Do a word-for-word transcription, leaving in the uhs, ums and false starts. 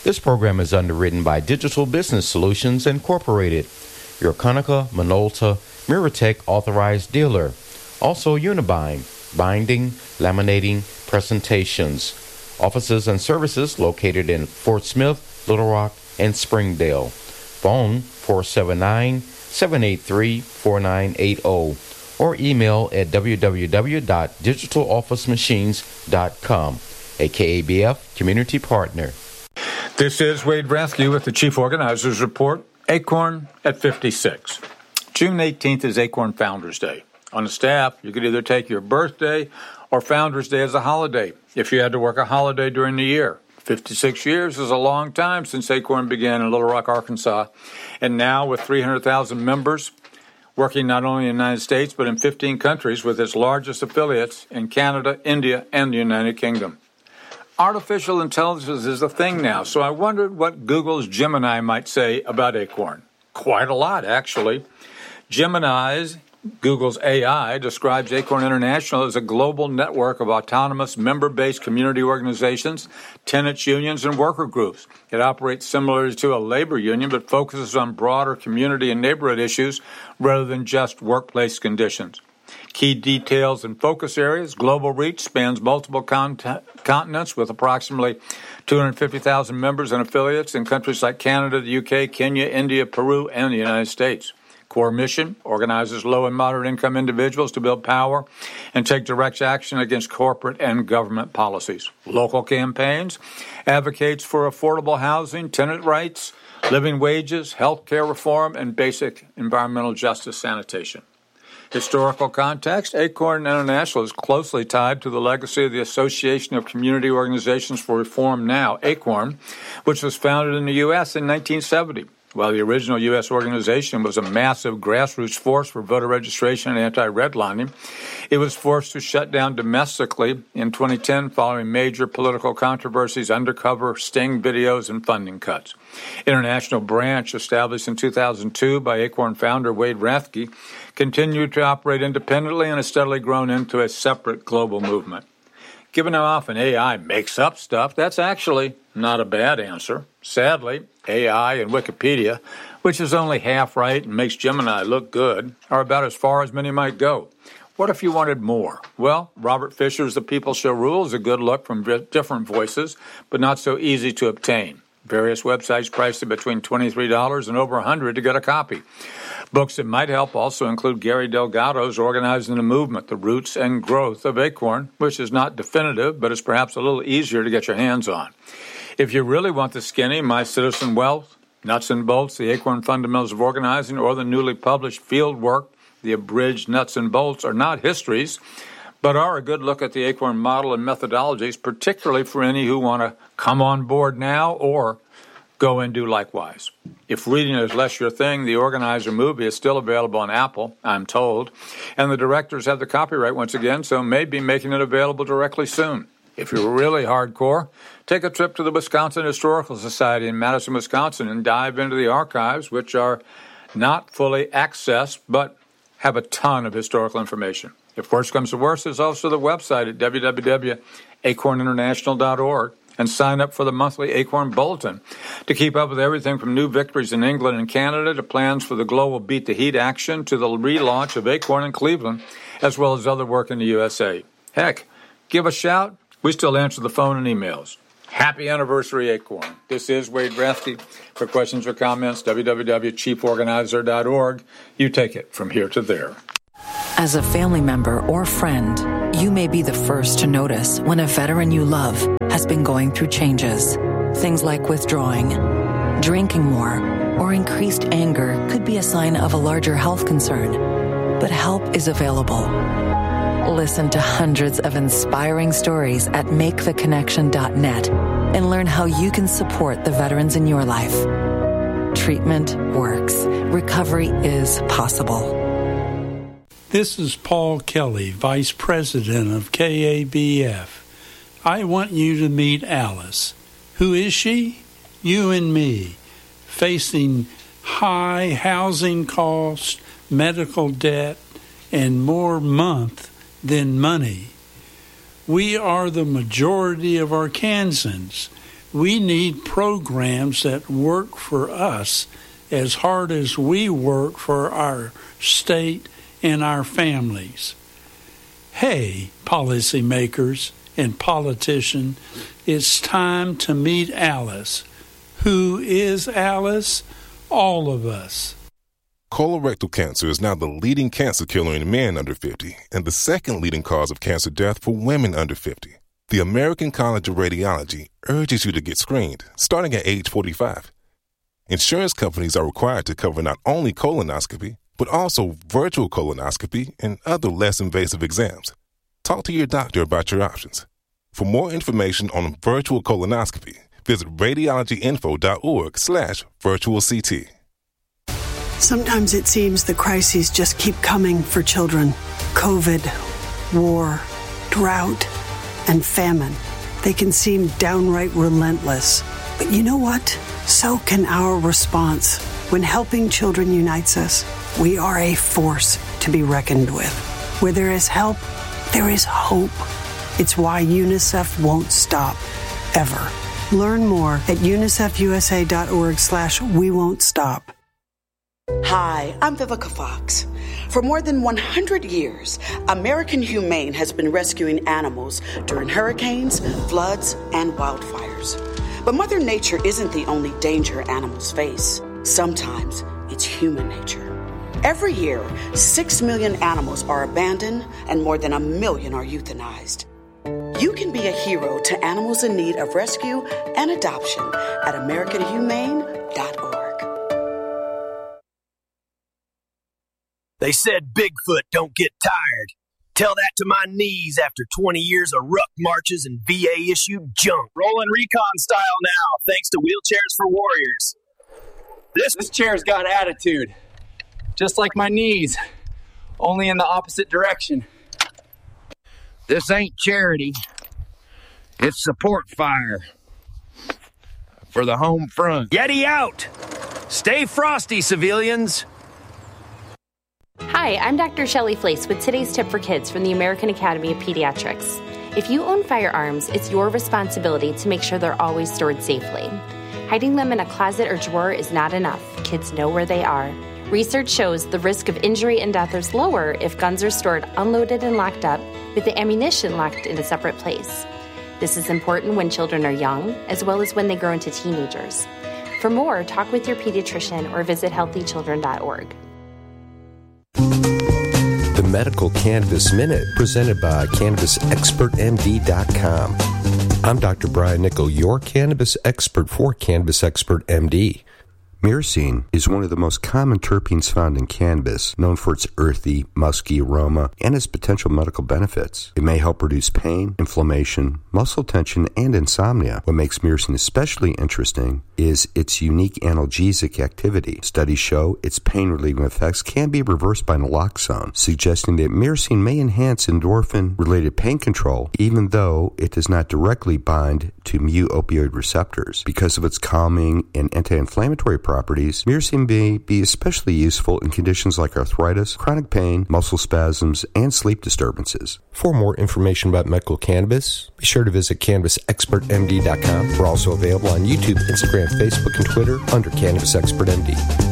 This program is underwritten by Digital Business Solutions Incorporated, your Konica Minolta Miratech authorized dealer. Also Unibind, binding, laminating, presentations. Offices and services located in Fort Smith, Little Rock, and Springdale. Phone four seven nine, seven eight three, four nine eight zero or email at w w w dot digital office machines dot com. A K A B F community partner. This is Wade Rathke with the Chief Organizers Report, Acorn at fifty-six. June eighteenth is Acorn Founders Day. On the staff, you could either take your birthday or Founders Day as a holiday if you had to work a holiday during the year. fifty-six years is a long time since Acorn began in Little Rock, Arkansas. And now with three hundred thousand members, working not only in the United States but in fifteen countries with its largest affiliates in Canada, India, and the United Kingdom. Artificial intelligence is a thing now, so I wondered what Google's Gemini might say about Acorn. Quite a lot, actually. Gemini's, Google's A I, describes Acorn International as a global network of autonomous member-based community organizations, tenants unions, and worker groups. It operates similarly to a labor union but focuses on broader community and neighborhood issues rather than just workplace conditions. Key details and focus areas: global reach spans multiple con- continents with approximately two hundred fifty thousand members and affiliates in countries like Canada, the U K, Kenya, India, Peru, and the United States. Core mission: organizes low and moderate income individuals to build power and take direct action against corporate and government policies. Local campaigns: advocates for affordable housing, tenant rights, living wages, health care reform, and basic environmental justice sanitation. Historical context: Acorn International is closely tied to the legacy of the Association of Community Organizations for Reform Now, ACORN, which was founded in the U S in nineteen seventy. While the original U S organization was a massive grassroots force for voter registration and anti-redlining, it was forced to shut down domestically in twenty ten following major political controversies, undercover sting videos, and funding cuts. International branch, established in two thousand two by Acorn founder Wade Rathke, continued to operate independently and has steadily grown into a separate global movement. Given how often A I makes up stuff, that's actually not a bad answer. Sadly, A I and Wikipedia, which is only half right and makes Gemini look good, are about as far as many might go. What if you wanted more? Well, Robert Fisher's The People Shall Rule is a good look from different voices, but not so easy to obtain. Various websites priced at between twenty-three dollars and over one hundred dollars to get a copy. Books that might help also include Gary Delgado's Organizing the Movement, The Roots and Growth of Acorn, which is not definitive, but is perhaps a little easier to get your hands on. If you really want the skinny, My Citizen Wealth, Nuts and Bolts, The Acorn Fundamentals of Organizing, or the newly published Field Work, The Abridged Nuts and Bolts, are not histories, but are a good look at the Acorn model and methodologies, particularly for any who want to come on board now or go and do likewise. If reading is less your thing, the Organizer movie is still available on Apple, I'm told, and the directors have the copyright once again, so may be making it available directly soon. If you're really hardcore, take a trip to the Wisconsin Historical Society in Madison, Wisconsin, and dive into the archives, which are not fully accessed, but have a ton of historical information. If worse comes to worse, there's also the website at w w w dot acorn international dot org, and sign up for the monthly Acorn Bulletin to keep up with everything from new victories in England and Canada to plans for the global Beat the Heat action to the relaunch of Acorn in Cleveland, as well as other work in the U S A. Heck, give a shout. We still answer the phone and emails. Happy anniversary, Acorn. This is Wade Rathke. For questions or comments, w w w dot chief organizer dot org. You take it from here to there. As a family member or friend, you may be the first to notice when a veteran you love has been going through changes. Things like withdrawing, drinking more, or increased anger could be a sign of a larger health concern. But help is available. Listen to hundreds of inspiring stories at make the connection dot net and learn how you can support the veterans in your life. Treatment works. Recovery is possible. This is Paul Kelly, Vice President of K A B F. I want you to meet Alice. Who is she? You and me, facing high housing costs, medical debt, and more month than money. We are the majority of Arkansans. We need programs that work for us as hard as we work for our state and our families. Hey, policymakers and politicians, it's time to meet Alice. Who is Alice? All of us. Colorectal cancer is now the leading cancer killer in men under fifty and the second leading cause of cancer death for women under fifty. The American College of Radiology urges you to get screened, starting at age forty-five. Insurance companies are required to cover not only colonoscopy, but also virtual colonoscopy and other less invasive exams. Talk to your doctor about your options. For more information on virtual colonoscopy, visit radiologyinfo.org slash virtual CT. Sometimes it seems the crises just keep coming for children. COVID, war, drought, and famine. They can seem downright relentless. But you know what? So can our response. When helping children unites us, we are a force to be reckoned with. Where there is help, there is hope. It's why UNICEF won't stop, ever. Learn more at unicefusa.org slash we won't stop. Hi, I'm Vivica Fox. For more than one hundred years, American Humane has been rescuing animals during hurricanes, floods, and wildfires. But Mother Nature isn't the only danger animals face. Sometimes it's human nature. Every year, six million animals are abandoned and more than a million are euthanized. You can be a hero to animals in need of rescue and adoption at american humane dot org. They said Bigfoot don't get tired. Tell that to my knees after twenty years of ruck marches and V A-issued junk. Rolling recon style now, thanks to Wheelchairs for Warriors. This, this chair's got attitude. Just like my knees, only in the opposite direction. This ain't charity. It's support fire for the home front. Yeti out! Stay frosty, civilians! Hi, I'm Doctor Shelley Flace with today's tip for kids from the American Academy of Pediatrics. If you own firearms, it's your responsibility to make sure they're always stored safely. Hiding them in a closet or drawer is not enough. Kids know where they are. Research shows the risk of injury and death is lower if guns are stored unloaded and locked up, with the ammunition locked in a separate place. This is important when children are young, as well as when they grow into teenagers. For more, talk with your pediatrician or visit healthy children dot org. The Medical Cannabis Minute, presented by Cannabis Expert M D dot com. I'm Doctor Brian Nichol, your cannabis expert for Cannabis Expert M D. Myrcene is one of the most common terpenes found in cannabis, known for its earthy, musky aroma and its potential medical benefits. It may help reduce pain, inflammation, muscle tension, and insomnia. What makes myrcene especially interesting is its unique analgesic activity. Studies show its pain-relieving effects can be reversed by naloxone, suggesting that myrcene may enhance endorphin-related pain control, even though it does not directly bind to mu-opioid receptors. Because of its calming and anti-inflammatory properties, myrcene may be especially useful in conditions like arthritis, chronic pain, muscle spasms, and sleep disturbances. For more information about medical cannabis, be sure to visit Cannabis Expert M D dot com. We're also available on YouTube, Instagram, Facebook, and Twitter under Cannabis Expert M D.